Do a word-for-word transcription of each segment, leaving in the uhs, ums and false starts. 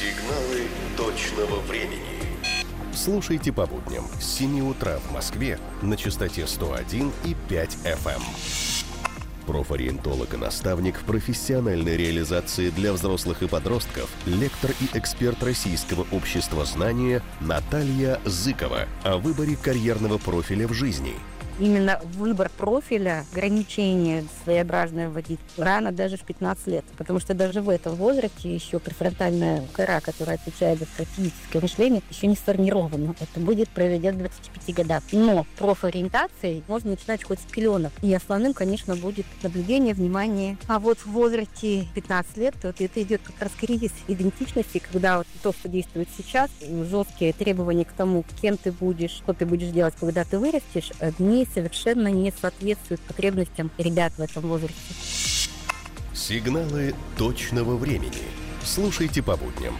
Сигналы точного времени. Слушайте по будням с семи утра в Москве на частоте сто один и пять эф эм. Профориентолог и наставник в профессиональной реализации для взрослых и подростков, лектор и эксперт Российского общества знания Наталья Зыкова о выборе карьерного профиля в жизни. Именно выбор профиля, ограничения своеобразное вводить рано, даже в пятнадцать лет. Потому что даже в этом возрасте еще префронтальная кора, которая отвечает за стратегическое мышление, еще не сформирована. Это будет произойдет в двадцати пяти годах. Но профориентацией можно начинать хоть с пеленок. И основным, конечно, будет наблюдение, внимание. А вот в возрасте пятнадцати лет вот это идет как раз кризис идентичности, когда вот то, что действует сейчас, жесткие требования к тому, кем ты будешь, что ты будешь делать, когда ты вырастешь, не совершенно не соответствует потребностям ребят в этом возрасте. Сигналы точного времени. Слушайте по будням.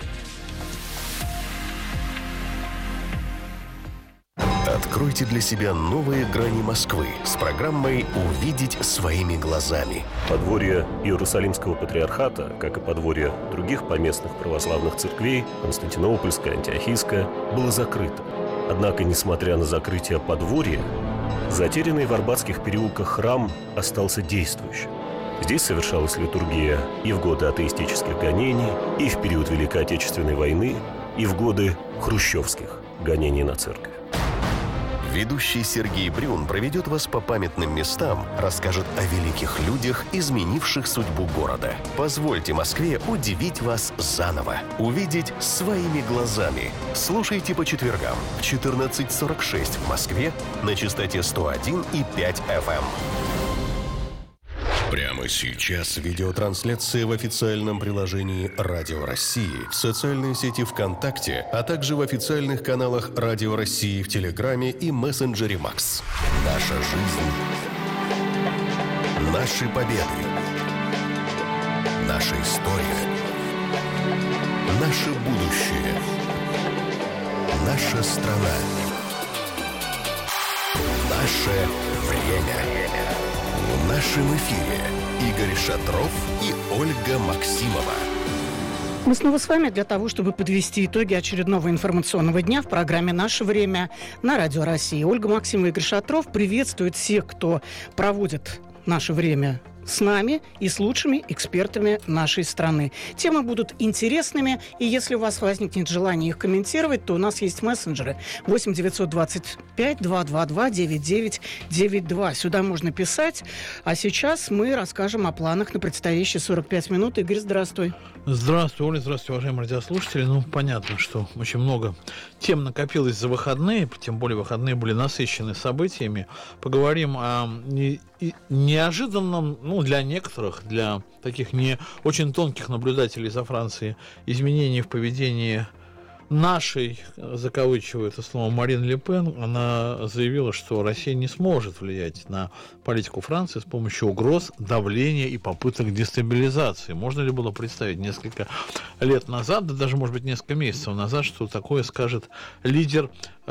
Откройте для себя новые грани Москвы с программой «Увидеть своими глазами». Подворье Иерусалимского патриархата, как и подворье других поместных православных церквей, Константинопольская, Антиохийская, было закрыто. Однако, несмотря на закрытие подворья, затерянный в арбатских переулках храм остался действующим. Здесь совершалась литургия и в годы атеистических гонений, и в период Великой Отечественной войны, и в годы хрущевских гонений на церковь. Ведущий Сергей Брюн проведет вас по памятным местам, расскажет о великих людях, изменивших судьбу города. Позвольте Москве удивить вас заново. Увидеть своими глазами. Слушайте по четвергам в четырнадцать сорок шесть в Москве на частоте сто один и пять эф эм. Прямо сейчас видеотрансляция в официальном приложении Радио России, в социальной сети ВКонтакте, а также в официальных каналах Радио России в Телеграме и мессенджере Макс. Наша жизнь. Наши победы. Наша история. Наше будущее. Наша страна. Наше время. В нашем эфире Игорь Шатров и Ольга Максимова. Мы снова с вами для того, чтобы подвести итоги очередного информационного дня в программе «Наше время» на Радио России. Ольга Максимова и Игорь Шатров приветствуют всех, кто проводит наше время с нами и с лучшими экспертами нашей страны. Темы будут интересными, и если у вас возникнет желание их комментировать, то у нас есть мессенджеры восемь девятьсот двадцать пять двести двадцать два девяносто девять девяносто два. Сюда можно писать. А сейчас мы расскажем о планах на предстоящие сорок пять минут. Игорь, здравствуй. Здравствуй, Оля, здравствуйте, уважаемые радиослушатели. Ну, понятно, что очень много тем накопилось за выходные, тем более выходные были насыщены событиями. Поговорим о не, неожиданном, ну, для некоторых, для таких не очень тонких наблюдателей за Францией, изменений в поведении нашей, закавычиваю это слово, Марин Ле Пен. Она заявила, что Россия не сможет влиять на политику Франции с помощью угроз, давления и попыток дестабилизации. Можно ли было представить несколько лет назад, да даже, может быть, несколько месяцев назад, что такое скажет лидер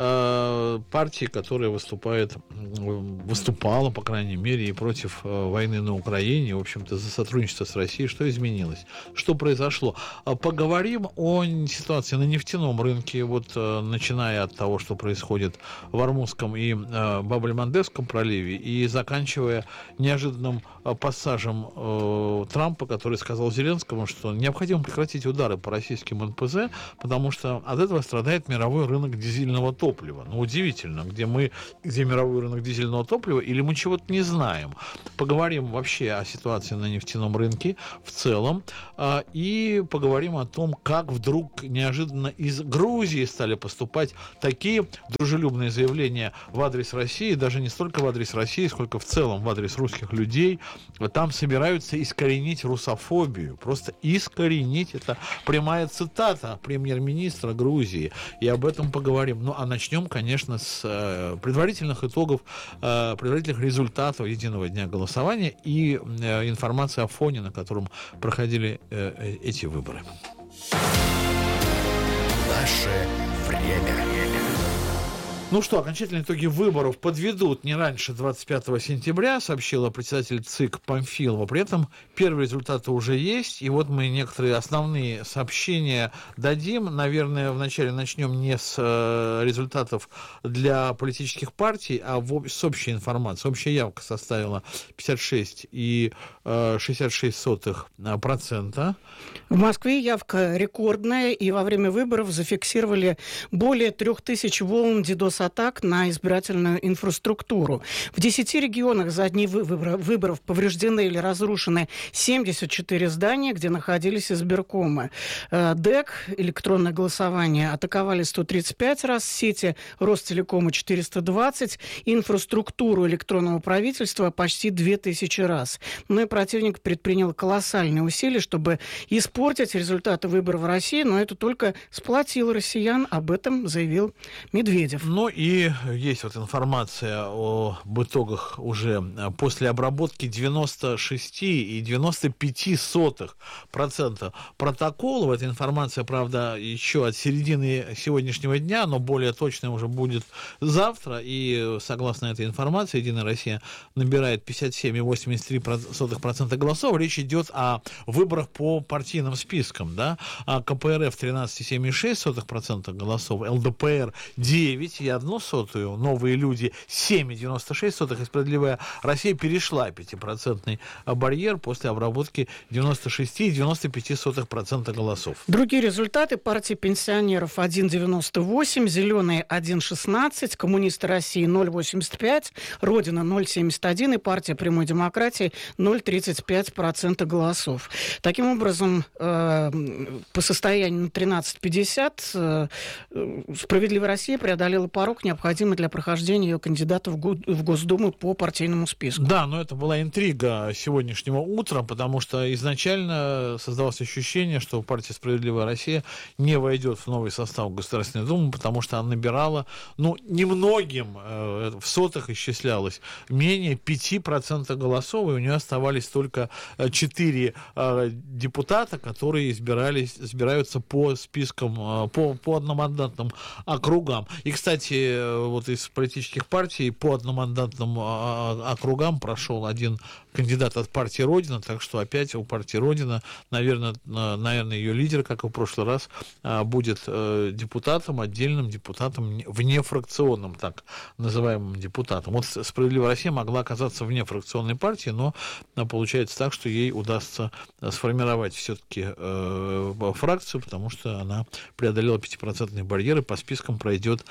э, партии, которая выступает, выступала, по крайней мере, и против э, войны на Украине, в общем-то, за сотрудничество с Россией. Что изменилось? Что произошло? Поговорим о ситуации на нефтяном рынке, вот э, начиная от того, что происходит в Ормузском и э, Бабель-Мандебском проливе, и заканчивая неожиданным э, пассажем э, Трампа, который сказал Зеленскому, что необходимо прекратить удары по российским эн пэ зэ, потому что от этого страдает мировой рынок дизельного топлива. Ну, удивительно, где мы, где мировой рынок дизельного топлива, или мы чего-то не знаем. Поговорим вообще о ситуации на нефтяном рынке в целом, э, и поговорим о том, как вдруг неожиданно из Грузии стали поступать такие дружелюбные заявления в адрес России, даже не столько в адрес России, сколько в целом в адрес русских людей. Там собираются искоренить русофобию, просто искоренить. Это прямая цитата премьер-министра Грузии, и об этом поговорим. Ну, а начнем, конечно, с э, предварительных итогов, э, предварительных результатов единого дня голосования и э, информации о фоне, на котором проходили э, эти выборы. Наше время. Ну что, окончательные итоги выборов подведут не раньше двадцать пятого сентября, сообщила председатель ЦИК Памфилова. При этом первые результаты уже есть. И вот мы некоторые основные сообщения дадим. Наверное, вначале начнем не с э, результатов для политических партий, а в, с общей информации. Общая явка составила пятьдесят шесть и шестьдесят шесть сотых процента. В Москве явка рекордная, и во время выборов зафиксировали более трех тысяч волн дидос-атак на избирательную инфраструктуру. В десяти регионах за дни выборов повреждены или разрушены семьдесят четыре здания, где находились избиркомы. ДЭК, электронное голосование, атаковали сто тридцать пять раз, сети Ростелекома четыреста двадцать, инфраструктуру электронного правительства почти две тысячи раз. Но и противник предпринял колоссальные усилия, чтобы испортить результаты выборов в России, но это только сплотило россиян, об этом заявил Медведев. Ну и есть вот информация об итогах уже после обработки девяносто шесть и девяносто пять сотых процента протоколов. Эта информация, правда, еще от середины сегодняшнего дня, но более точная уже будет завтра. И согласно этой информации, Единая Россия набирает пятьдесят семь и восемьдесят три сотых процента голосов. Речь идет о выборах по партийным спискам, да? А КПРФ тринадцать и семь и шесть сотых процента голосов, ЛДПР девять и одну сотую, Новые люди семь и девяносто шесть сотых, и Справедливая Россия перешла пятипроцентный барьер после обработки девяносто шесть и девяносто пять сотых процента голосов. Другие результаты: партия пенсионеров один и девяносто восемь, Зеленые один и шестнадцать, Коммунисты России ноль и восемьдесят пять, Родина ноль и семьдесят один и партия Прямой демократии ноль и тридцать пять процента голосов. Таким образом, э, по состоянию на тринадцать пятьдесят э, Справедливая Россия преодолела порог, необходимый для прохождения ее кандидата в, Го- в Госдуму по партийному списку. Да, но это была интрига сегодняшнего утра, потому что изначально создавалось ощущение, что партия «Справедливая Россия» не войдет в новый состав Государственной Думы, потому что она набирала, ну, немногим, э, в сотых исчислялось, менее пяти процентов голосов, и у нее оставались только четыре э, депутата, которые избирались, избираются по спискам, э, по, по одномандатным округам. И, кстати, вот из политических партий по одномандатным э, округам прошел один кандидат от партии «Родина», так что опять у партии «Родина», наверное, наверное, ее лидер, как и в прошлый раз, будет депутатом, отдельным депутатом, внефракционным, так называемым депутатом. Вот «Справедливая Россия» могла оказаться вне фракционной партии, но получается так, что ей удастся сформировать все-таки фракцию, потому что она преодолела пятипроцентные барьеры, по спискам пройдет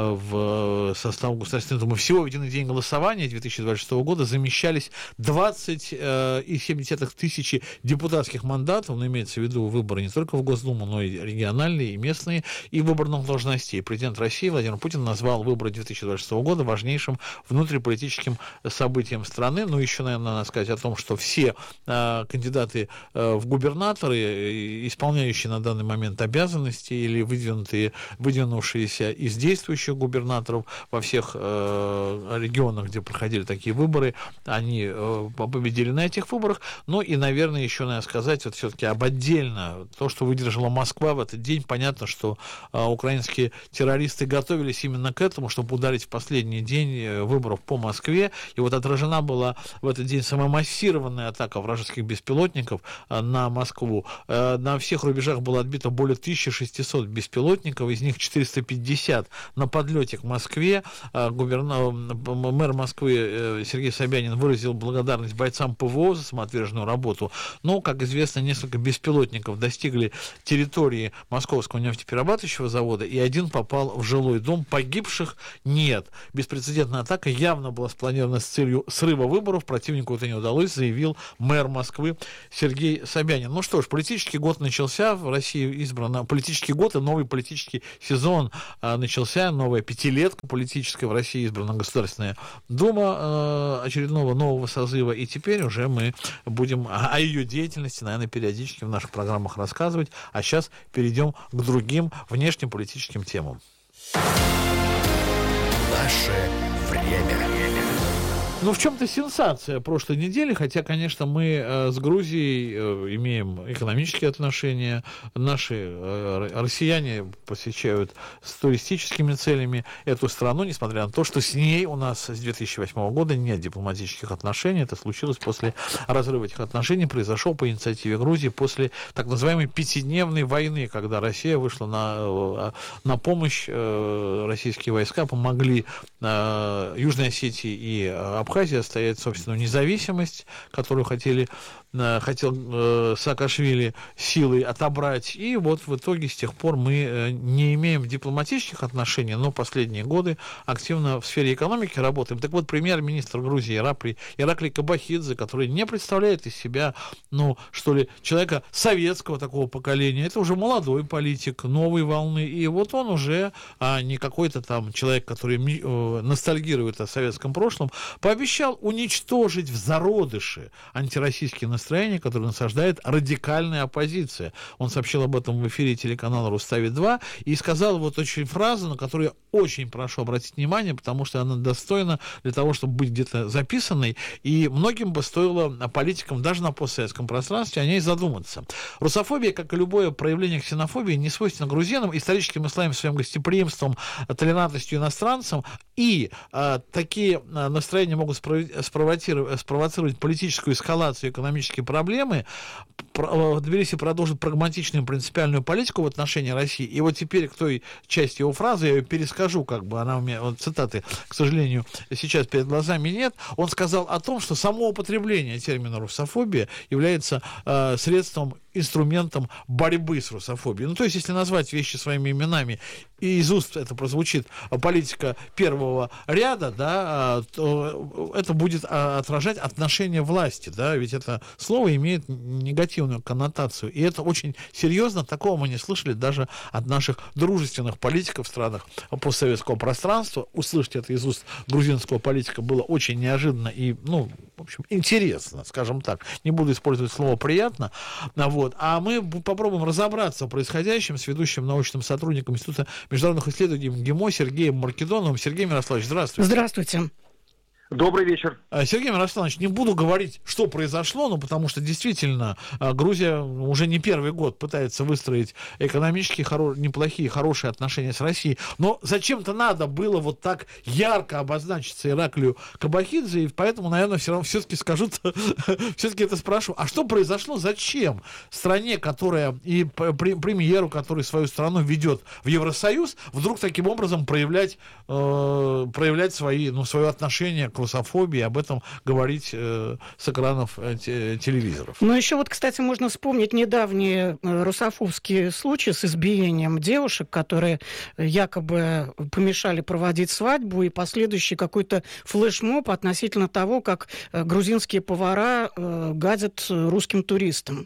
в состав Государственной Думы. Всего в один день голосования две тысячи двадцать шестого года замещались двадцать и семь десятых тысячи депутатских мандатов, но имеется в виду выборы не только в Госдуму, но и региональные, и местные, и выборных должностей. Президент России Владимир Путин назвал выборы две тысячи двадцать шестого года важнейшим внутриполитическим событием страны. Ну, еще, наверное, надо сказать о том, что все э, кандидаты э, в губернаторы, исполняющие на данный момент обязанности или выдвинутые, выдвинувшиеся из действующих губернаторов во всех э, регионах, где проходили такие выборы, они э, победили на этих выборах. Ну и, наверное, еще надо сказать вот все-таки об отдельно то, что выдержала Москва в этот день. Понятно, что э, украинские террористы готовились именно к этому, чтобы ударить в последний день выборов по Москве. И вот отражена была в этот день самая массированная атака вражеских беспилотников э, на Москву. Э, на всех рубежах было отбито более тысяча шестьсот беспилотников, из них четыреста пятьдесят на подлете к Москве. Э, губернатор, мэр Москвы э, Сергей Собянин выразил благодарность бойцам ПВО за самоотверженную работу. Но, как известно, несколько беспилотников достигли территории Московского нефтеперерабатывающего завода, и один попал в жилой дом. Погибших нет. Беспрецедентная атака явно была спланирована с целью срыва выборов. Противнику это не удалось, заявил мэр Москвы Сергей Собянин. Ну что ж, политический год начался. В России избрано политический год, и новый политический сезон а, начался. Новая пятилетка политическая. В России избрана Государственная Дума а, очередного нового созыва. И теперь уже мы будем о ее деятельности, наверное, периодически в наших программах рассказывать. А сейчас перейдем к другим внешнеполитическим темам. Наше время. Ну, в чем-то сенсация прошлой недели, хотя, конечно, мы э, с Грузией э, имеем экономические отношения, наши э, россияне посещают с туристическими целями эту страну, несмотря на то, что с ней у нас с две тысячи восьмого года нет дипломатических отношений. Это случилось после разрыва этих отношений, произошел по инициативе Грузии после так называемой пятидневной войны, когда Россия вышла на, на помощь, э, российские войска помогли э, Южной Осетии и Абхазии Абхазия отстоять собственную независимость, которую хотели, хотел э, Саакашвили силой отобрать. И вот в итоге с тех пор мы э, не имеем дипломатических отношений, но последние годы активно в сфере экономики работаем. Так вот, премьер-министр Грузии Ираклий, Ираклий Кобахидзе, который не представляет из себя, ну, что ли, человека советского такого поколения, это уже молодой политик, новой волны, и вот он уже, а не какой-то там человек, который э, ностальгирует о советском прошлом, пообещал уничтожить в зародыше антироссийские настроения, которые насаждает радикальная оппозиция. Он сообщил об этом в эфире телеканала Рустави-два и сказал вот очень фразу, на которую я очень прошу обратить внимание, потому что она достойна для того, чтобы быть где-то записанной, и многим бы стоило политикам даже на постсоветском пространстве о ней задуматься. Русофобия, как и любое проявление ксенофобии, не свойственна грузинам. Исторически мы славим своим гостеприимством, толерантностью иностранцам, и а, такие а, настроения могут спровоцировать, спровоцировать политическую эскалацию, экономические проблемы. Тбилиси продолжит прагматичную принципиальную политику в отношении России. И вот теперь к той части его фразы, я ее перескажу, как бы она у меня, вот цитаты, к сожалению, сейчас перед глазами нет. Он сказал о том, что само употребление термина русофобия является э, средством, инструментом борьбы с русофобией. Ну, то есть, если назвать вещи своими именами, и из уст это прозвучит политика первого ряда, да, то это будет отражать отношение власти, да, ведь это слово имеет негативную коннотацию, и это очень серьезно, такого мы не слышали даже от наших дружественных политиков в странах постсоветского пространства. Услышать это из уст грузинского политика было очень неожиданно и, ну, в общем, интересно, скажем так. Не буду использовать слово «приятно», вот. А мы попробуем разобраться в происходящем с ведущим научным сотрудником Института международных исследований ГИМО Сергеем Маркедоновым. Сергей Мирославович, здравствуйте. Здравствуйте. Добрый вечер. Сергей Мирославович, не буду говорить, что произошло, ну, потому что действительно Грузия уже не первый год пытается выстроить экономически хоро- неплохие, хорошие отношения с Россией, но зачем-то надо было вот так ярко обозначиться Ираклию Кобахидзе, и поэтому, наверное, все равно все-таки скажу, все-таки это спрашиваю, а что произошло, зачем стране, которая, и премьеру, который свою страну ведет в Евросоюз, вдруг таким образом проявлять, э, проявлять свои, ну, свое отношение к русофобии, об этом говорить э, с экранов э, телевизоров. Ну, еще вот, кстати, можно вспомнить недавние э, русофобские случаи с избиением девушек, которые якобы помешали проводить свадьбу, и последующий какой-то флешмоб относительно того, как э, грузинские повара э, гадят русским туристам.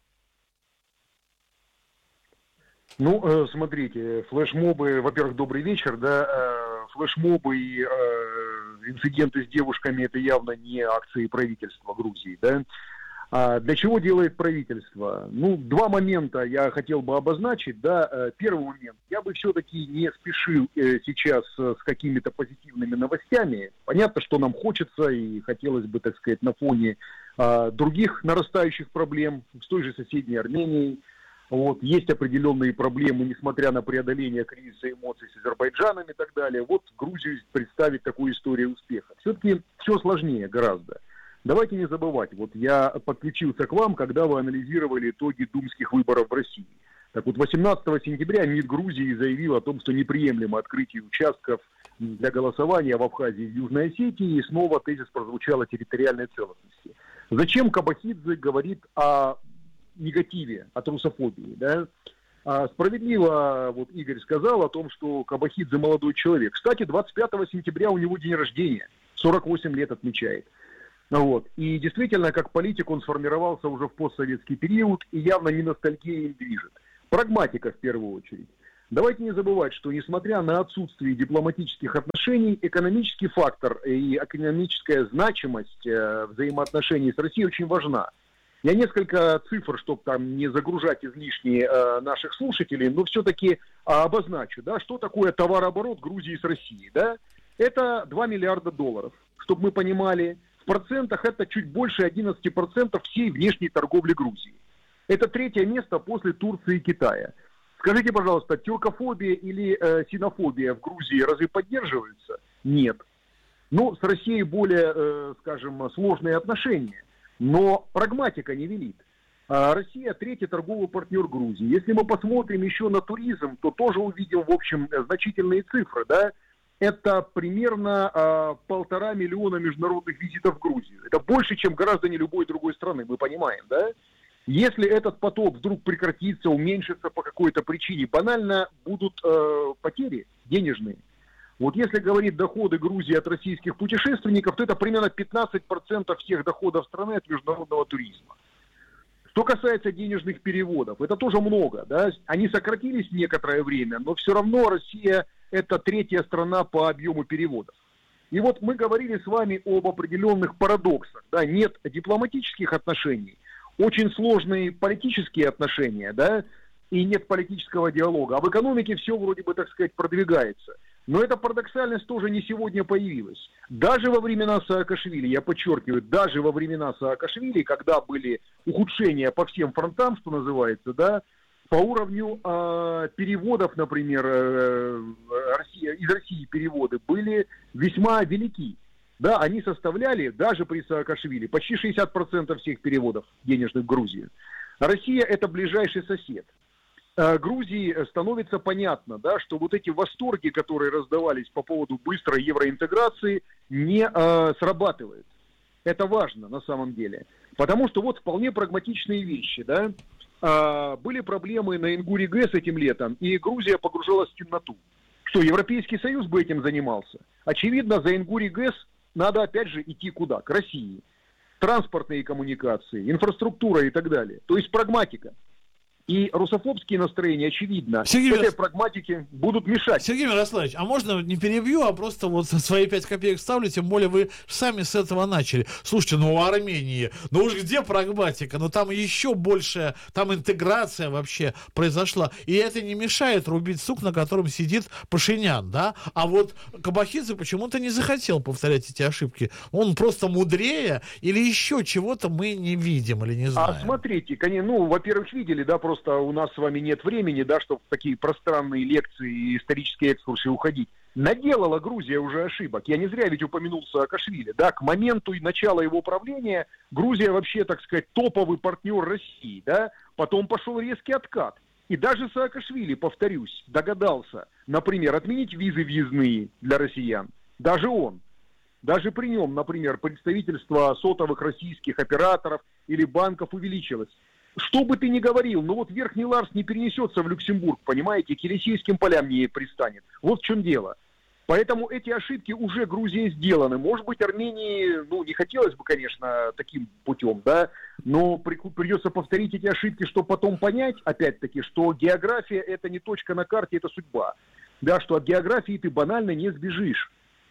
Ну, э, смотрите, флешмобы, во-первых, добрый вечер, да, э, флешмобы и э, инциденты с девушками — это явно не акции правительства Грузии, да. А для чего делает правительство? Ну, два момента я хотел бы обозначить, да. Первый момент, я бы все-таки не спешил э, сейчас с какими-то позитивными новостями. Понятно, что нам хочется, и хотелось бы, так сказать, на фоне э, других нарастающих проблем с той же соседней Арменией. Вот, есть определенные проблемы, несмотря на преодоление кризиса эмоций с Азербайджаном и так далее. Вот Грузию представить такую историю успеха. Все-таки все сложнее гораздо. Давайте не забывать, вот я подключился к вам, когда вы анализировали итоги думских выборов в России. Так вот, восемнадцатого сентября МИД Грузии заявил о том, что неприемлемо открытие участков для голосования в Абхазии и Южной Осетии, и снова тезис прозвучал о территориальной целостности. Зачем Кобахидзе говорит о негативе, от русофобии, да? А справедливо вот Игорь сказал о том, что Кобахидзе молодой человек. Кстати, двадцать пятого сентября у него день рождения, сорок восемь лет отмечает. Вот. И действительно, как политик он сформировался уже в постсоветский период, и явно не ностальгия им движет. Прагматика в первую очередь. Давайте не забывать, что несмотря на отсутствие дипломатических отношений, экономический фактор и экономическая значимость э, взаимоотношений с Россией очень важна. Я несколько цифр, чтобы там не загружать излишне э, наших слушателей, но все-таки э, обозначу, да, что такое товарооборот Грузии с Россией, да? Это два миллиарда долларов. чтобы мы понимали, в процентах это чуть больше одиннадцать процентов всей внешней торговли Грузии. Это третье место после Турции и Китая. Скажите, пожалуйста, тюркофобия или э, синофобия в Грузии разве поддерживается? Нет. Ну, с Россией более, э, скажем, сложные отношения, но прагматика не велит. А Россия третий торговый партнер Грузии. Если мы посмотрим еще на туризм, то тоже увидим, в общем, значительные цифры, да? Это примерно э, полтора миллиона международных визитов в Грузию. Это больше, чем граждане любой другой страны, мы понимаем, да? Если этот поток вдруг прекратится, уменьшится по какой-то причине, банально будут э, потери денежные. Вот если говорить доходы Грузии от российских путешественников, то это примерно пятнадцать процентов всех доходов страны от международного туризма. Что касается денежных переводов, это тоже много, да? Они сократились некоторое время, но все равно Россия это третья страна по объему переводов. И вот мы говорили с вами об определенных парадоксах, да? Нет дипломатических отношений, очень сложные политические отношения, да, и нет политического диалога. А в экономике все вроде бы, так сказать, продвигается. Но эта парадоксальность тоже не сегодня появилась. Даже во времена Саакашвили, я подчеркиваю, даже во времена Саакашвили, когда были ухудшения по всем фронтам, что называется, да, по уровню э, переводов, например, э, Россия, из России переводы были весьма велики. Да, они составляли, даже при Саакашвили, почти шестьдесят процентов всех переводов денежных в Грузию. Россия – это ближайший сосед. Грузии становится понятно, да, что вот эти восторги, которые раздавались по поводу быстрой евроинтеграции, не э, срабатывают. Это важно на самом деле. Потому что вот вполне прагматичные вещи. Да? Э, были проблемы на Ингури-ГЭС этим летом, и Грузия погружалась в темноту. Что, Европейский Союз бы этим занимался? Очевидно, за Ингури-ГЭС надо опять же идти куда? К России. Транспортные коммуникации, инфраструктура и так далее. То есть прагматика. И русофобские настроения, очевидно, Сергей этой Мирос... прагматике будут мешать. Сергей Мирославович, а можно не перебью, а просто вот свои пять копеек ставлю, тем более вы сами с этого начали. Слушайте, ну у Армении, ну уж где прагматика? Ну там еще больше, там интеграция вообще произошла. И это не мешает рубить сук, на котором сидит Пашинян, да? А вот Кабахидзе почему-то не захотел повторять эти ошибки. Он просто мудрее или еще чего-то мы не видим или не знаем? А смотрите, конечно, ну, во-первых, видели, да, просто у нас с вами нет времени, да, чтобы в такие пространные лекции и исторические экскурсии уходить. Наделала Грузия уже ошибок. Я не зря ведь упомянул Саакашвили. Да, к моменту начала его правления Грузия вообще, так сказать, топовый партнер России. Да? Потом пошел резкий откат. И даже Саакашвили, повторюсь, догадался, например, отменить визы въездные для россиян. Даже он. Даже при нем, например, представительство сотовых российских операторов или банков увеличилось. Что бы ты ни говорил, но вот Верхний Ларс не перенесется в Люксембург, понимаете, к Елисейским полям не пристанет. Вот в чем дело. Поэтому эти ошибки уже Грузии сделаны. Может быть, Армении, ну, не хотелось бы, конечно, таким путем, да, но при, придется повторить эти ошибки, чтобы потом понять, опять-таки, что география – это не точка на карте, это судьба. Да, что от географии ты банально не сбежишь.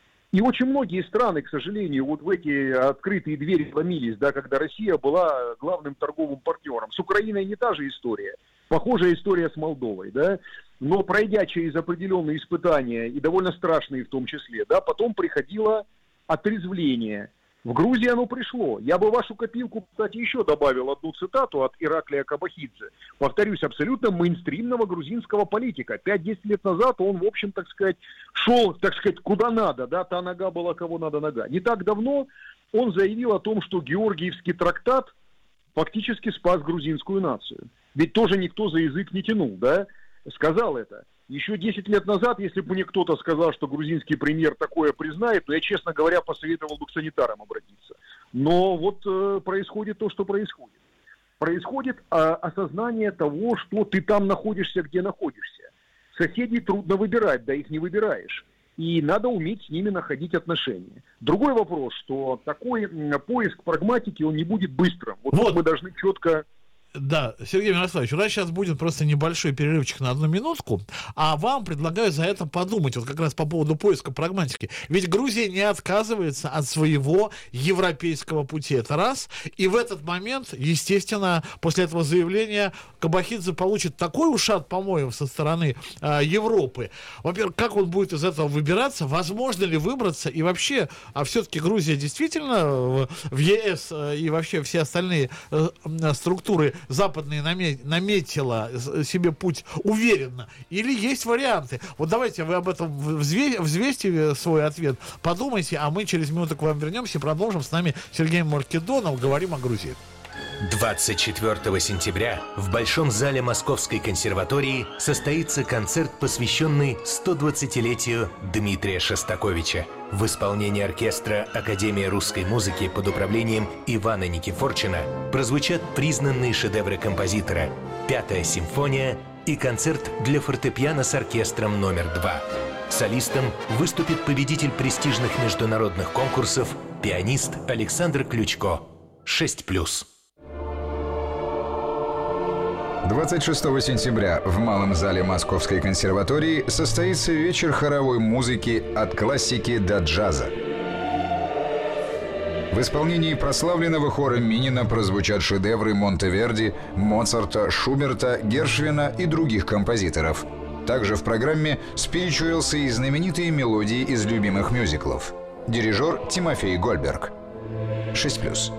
И очень многие страны, к сожалению, вот в эти открытые двери ломились, да, когда Россия была главным торговым партнером. С Украиной не та же история. Похожая история с Молдовой, да. Но пройдя через определенные испытания, и довольно страшные в том числе, да, потом приходило отрезвление. В Грузии оно пришло. Я бы в вашу копилку, кстати, еще добавил одну цитату от Ираклия Кабахидзе. Повторюсь, абсолютно мейнстримного грузинского политика. пять-десять лет назад он, в общем, так сказать, шел, так сказать, куда надо, да, та нога была, кого надо нога. Не так давно он заявил о том, что Георгиевский трактат фактически спас грузинскую нацию. Ведь тоже никто за язык не тянул, да, сказал это. Еще десять лет назад, если бы мне кто-то сказал, что грузинский премьер такое признает, то я, честно говоря, посоветовал бы к санитарам обратиться. Но вот э, происходит то, что происходит. Происходит э, осознание того, что ты там находишься, где находишься. Соседей трудно выбирать, да их не выбираешь. И надо уметь с ними находить отношения. Другой вопрос, что такой м, поиск прагматики, он не будет быстрым. Вот, вот. Мы должны четко Да, Сергей Мирославович, у нас сейчас будет просто небольшой перерывчик на одну минутку, а вам предлагаю за это подумать, вот как раз по поводу поиска прагматики. Ведь Грузия не отказывается от своего европейского пути, это раз, и в этот момент, естественно, после этого заявления Кобахидзе получит такой ушат помоев со стороны э, Европы. Во-первых, как он будет из этого выбираться, возможно ли выбраться, и вообще, а все-таки Грузия действительно в, в ЕС э, и вообще все остальные э, структуры западные наметила себе путь уверенно? Или есть варианты? Вот давайте вы об этом взвесьте свой ответ, подумайте, а мы через минуту к вам вернемся и продолжим. С нами Сергей Маркедонов, говорим о Грузии. двадцать четвёртого сентября в Большом зале Московской консерватории состоится концерт, посвященный стодвадцатилетию Дмитрия Шостаковича. В исполнении оркестра Академии русской музыки под управлением Ивана Никифорчина прозвучат признанные шедевры композитора «Пятая симфония» и концерт для фортепиано с оркестром номер два. Солистом выступит победитель престижных международных конкурсов, пианист Александр Ключко. шесть плюс. двадцать шестого сентября в Малом зале Московской консерватории состоится вечер хоровой музыки «От классики до джаза». В исполнении прославленного хора Минина прозвучат шедевры Монтеверди, Моцарта, Шуберта, Гершвина и других композиторов. Также в программе спиричуэлсы и знаменитые мелодии из любимых мюзиклов. Дирижер Тимофей Гольберг. шесть плюс.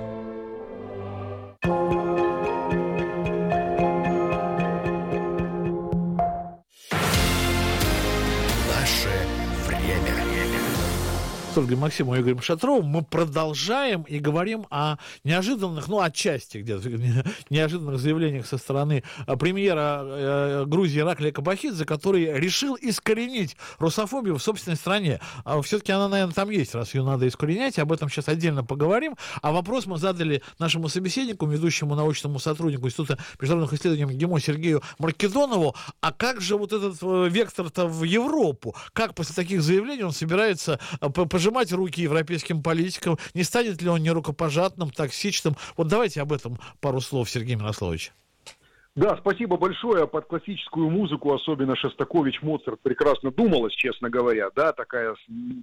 С Ольгой Максимовой и Игорем Шатровым мы продолжаем и говорим о неожиданных, ну, отчасти где-то, неожиданных заявлениях со стороны премьера э, Грузии Ираклия Кобахидзе, который решил искоренить русофобию в собственной стране. А все-таки она, наверное, там есть, раз ее надо искоренять, об этом сейчас отдельно поговорим. А вопрос мы задали нашему собеседнику, ведущему научному сотруднику Института международных исследований МГИМО Сергею Маркедонову. А как же вот этот вектор-то в Европу? Как после таких заявлений он собирается пожимать руки европейским политикам? Не станет ли он нерукопожатным, токсичным? Вот давайте об этом пару слов, Сергей Мирославович. Да, спасибо большое. Под классическую музыку, особенно Шостакович, Моцарт, прекрасно думалось, честно говоря, да, такая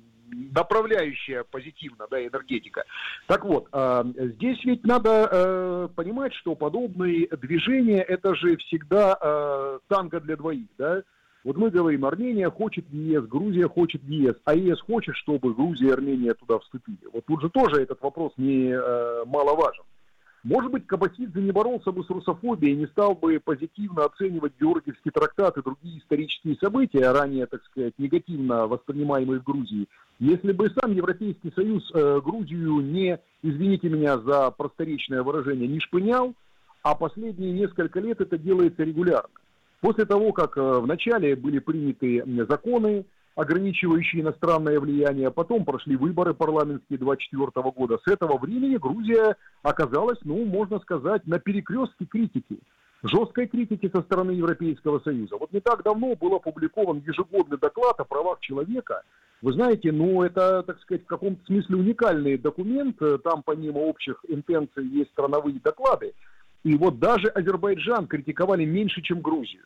направляющая позитивно, да, энергетика. Так вот, здесь ведь надо понимать, что подобные движения, это же всегда танго для двоих, да. Вот мы говорим, Армения хочет в ЕС, Грузия хочет в ЕС, а ЕС хочет, чтобы Грузия и Армения туда вступили. Вот тут же тоже этот вопрос не э, маловажен. Может быть, Кобахидзе не боролся бы с русофобией, не стал бы позитивно оценивать Георгиевский трактат и другие исторические события, ранее, так сказать, негативно воспринимаемые в Грузии, если бы сам Европейский Союз э, Грузию не, извините меня за просторечное выражение, не шпынял, а последние несколько лет это делается регулярно. После того, как э, вначале были приняты законы, ограничивающие иностранное влияние, потом прошли выборы парламентские двадцать четвёртого года, с этого времени Грузия оказалась, ну, можно сказать, на перекрестке критики, жесткой критики со стороны Европейского Союза. Вот не так давно был опубликован ежегодный доклад о правах человека. Вы знаете, ну, это, так сказать, в каком-то смысле уникальный документ, там помимо общих интенций есть страновые доклады. И вот даже Азербайджан критиковали меньше, чем Грузию.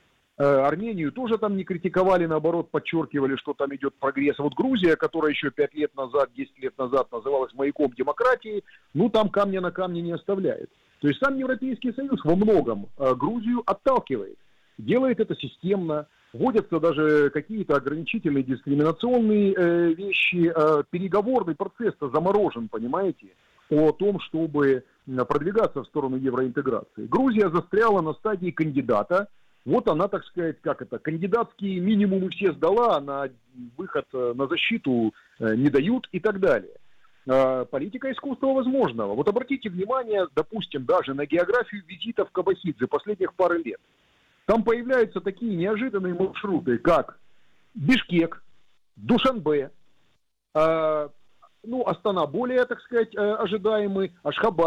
Э, Армению тоже там не критиковали, наоборот, подчеркивали, что там идет прогресс. Вот Грузия, которая еще пять лет назад, десять лет назад называлась маяком демократии, ну там камня на камне не оставляет. То есть сам Европейский Союз во многом э, Грузию отталкивает. Делает это системно. Вводятся даже какие-то ограничительные дискриминационные э, вещи. Э, переговорный процесс-то заморожен, понимаете, о том, чтобы продвигаться в сторону евроинтеграции. Грузия застряла на стадии кандидата. Вот она, так сказать, как это, кандидатские минимумы все сдала, на выход на защиту не дают и так далее. Политика искусства возможного. Вот обратите внимание, допустим, даже на географию визитов Кобахидзе последних пары лет. Там появляются такие неожиданные маршруты, как Бишкек, Душанбе, ну, Астана более, так сказать, ожидаемый, Ашхабад.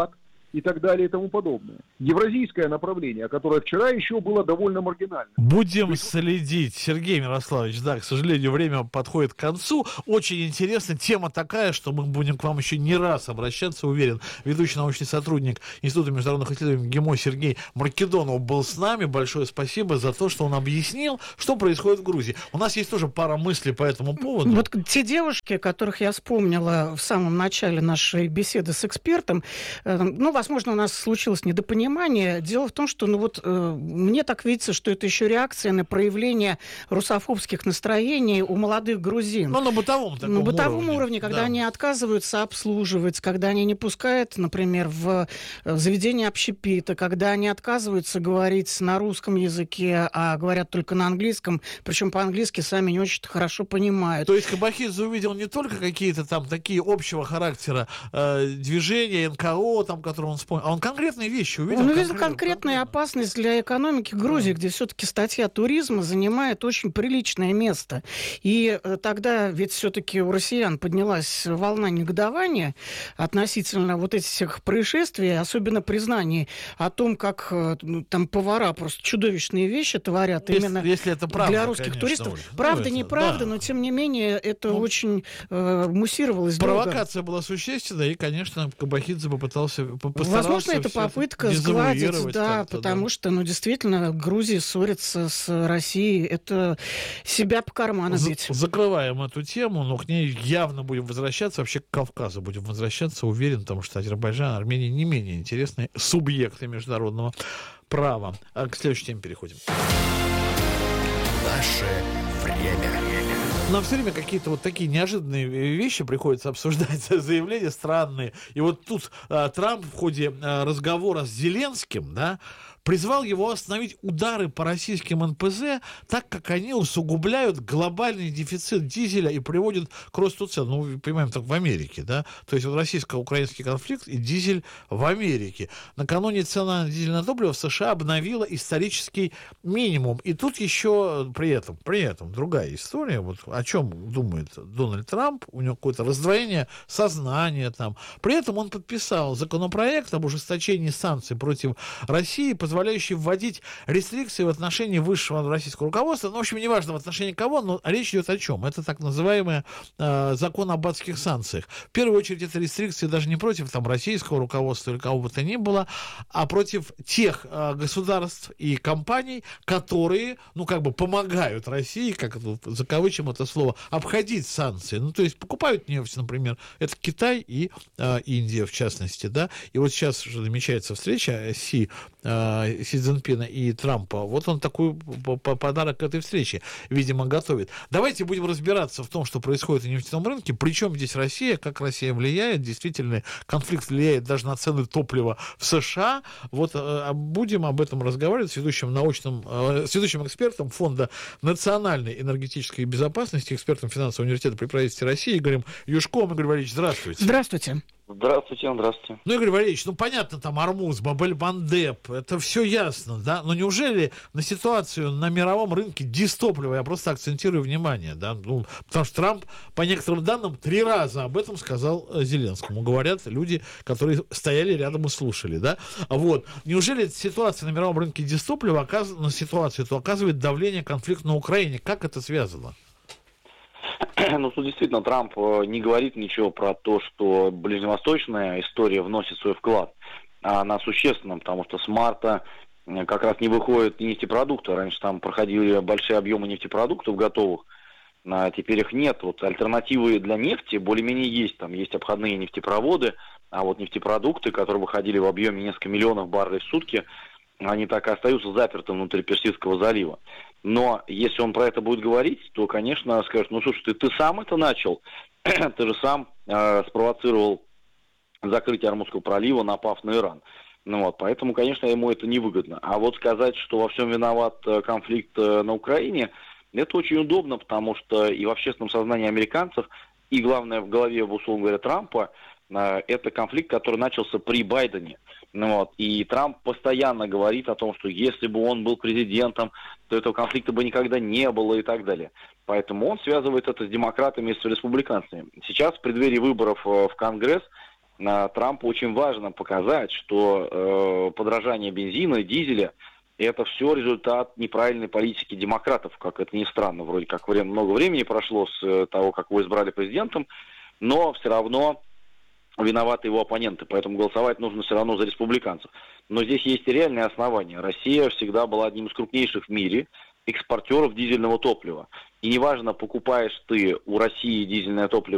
и так далее и тому подобное. Евразийское направление, которое вчера еще было довольно маргинально. Будем есть... следить. Сергей Мирославович, да, к сожалению, время подходит к концу. Очень интересно. Тема такая, что мы будем к вам еще не раз обращаться, уверен. Ведущий научный сотрудник Института международных исследований ГИМО Сергей Маркедонов был с нами. Большое спасибо за то, что он объяснил, что происходит в Грузии. У нас есть тоже пара мыслей по этому поводу. Вот те девушки, которых я вспомнила в самом начале нашей беседы с экспертом, э, ну, возможно, у нас случилось недопонимание. Дело в том, что, ну вот, э, мне так видится, что это еще реакция на проявление русофобских настроений у молодых грузин. Ну, на бытовом таком На бытовом уровне, уровне когда да. они отказываются обслуживать, когда они не пускают, например, в заведение общепита, когда они отказываются говорить на русском языке, а говорят только на английском, причем по-английски сами не очень хорошо понимают. То есть Кабахидзе увидел не только какие-то там такие общего характера э, движения, эн ка о, там, которые он вспомнил, а он конкретные вещи увидел. Он увидел конкретную опасность для экономики Грузии, да. где все-таки статья туризма занимает очень приличное место. И э, тогда ведь все-таки у россиян поднялась волна негодования относительно вот этих всех происшествий, особенно признаний о том, как э, там повара просто чудовищные вещи творят если, именно если это правда, для русских конечно, туристов. Ольга. Правда, ну, неправда, да. но тем не менее это ну, очень э, муссировалось. Провокация долго. Была существенная, и, конечно, Кабахидзе попытался постарался. Возможно, это попытка сгладить, да, потому да. что, ну, действительно, Грузия ссорится с Россией, это себя по карману бить. Закрываем эту тему, но к ней явно будем возвращаться, вообще к Кавказу будем возвращаться, уверен, потому что Азербайджан, Армения не менее интересные субъекты международного права. А к следующей теме переходим. Наше время. Нам все время какие-то вот такие неожиданные вещи приходится обсуждать, заявления странные. И вот тут а, Трамп в ходе а, разговора с Зеленским, да, призвал его остановить удары по российским эн пэ зэ, так как они усугубляют глобальный дефицит дизеля и приводят к росту цен. Ну, понимаем, так в Америке, да? То есть вот российско-украинский конфликт и дизель в Америке. Накануне цена на дизельное топливо в США обновила исторический минимум. И тут еще при этом, при этом другая история. Вот о чем думает Дональд Трамп. У него какое-то раздвоение сознания там. При этом он подписал законопроект об ужесточении санкций против России, позволяющий вводить рестрикции в отношении высшего российского руководства. Ну, в общем, неважно в отношении кого, но речь идет о чем. Это так называемый э, закон об адских санкциях. В первую очередь, это рестрикции даже не против там, российского руководства или кого бы то ни было, а против тех э, государств и компаний, которые, ну, как бы помогают России, как это, закавычим это слово, обходить санкции. Ну, то есть покупают нефть, например, это Китай и э, Индия, в частности, да. И вот сейчас уже намечается встреча Си э, Си Цзиньпина и Трампа. Вот он такой подарок к этой встрече, видимо, готовит. Давайте будем разбираться в том, что происходит на нефтяном рынке. Причем здесь Россия, как Россия влияет. Действительно, конфликт влияет даже на цены топлива в США. Вот будем об этом разговаривать с ведущим научным, с ведущим экспертом Фонда национальной энергетической безопасности, экспертом финансового университета при правительстве России Игорем Юшковым. Игорь Валерьевич, здравствуйте. Здравствуйте. Здравствуйте, здравствуйте. Ну, Игорь Валерьевич, ну, понятно, там Ормуз, Бабель-Мандеб, это все ясно, да? Но неужели на ситуацию на мировом рынке дистоплива, я просто акцентирую внимание, да? Ну, потому что Трамп, по некоторым данным, три раза об этом сказал Зеленскому. Говорят люди, которые стояли рядом и слушали, да? Вот. Неужели ситуация на мировом рынке дистоплива, оказ... на ситуацию, то оказывает давление конфликта на Украине? Как это связано? Ну, тут действительно Трамп не говорит ничего про то, что ближневосточная история вносит свой вклад, а она существенна, потому что с марта как раз не выходят нефтепродукты. Раньше там проходили большие объемы нефтепродуктов готовых, а теперь их нет. Вот альтернативы для нефти более-менее есть. Там есть обходные нефтепроводы, а вот нефтепродукты, которые выходили в объеме несколько миллионов баррелей в сутки, они так и остаются заперты внутри Персидского залива. Но если он про это будет говорить, то, конечно, скажут, ну, слушай, ты, ты сам это начал, ты же сам э, спровоцировал закрытие Ормузского пролива, напав на Иран. Ну вот, поэтому, конечно, ему это невыгодно. А вот сказать, что во всем виноват конфликт на Украине, это очень удобно, потому что и в общественном сознании американцев, и, главное, в голове, условно говоря, Трампа, э, это конфликт, который начался при Байдене. Ну вот, и Трамп постоянно говорит о том, что если бы он был президентом, то этого конфликта бы никогда не было и так далее. Поэтому он связывает это с демократами и с республиканцами. Сейчас в преддверии выборов в Конгресс Трампу очень важно показать, что э, подорожание бензина, дизеля – это все результат неправильной политики демократов, как это ни странно. Вроде как время, много времени прошло с того, как его избрали президентом, но все равно виноваты его оппоненты, поэтому голосовать нужно все равно за республиканцев. Но здесь есть и реальные основания. Россия всегда была одним из крупнейших в мире экспортеров дизельного топлива. И неважно, покупаешь ты у России дизельное топливо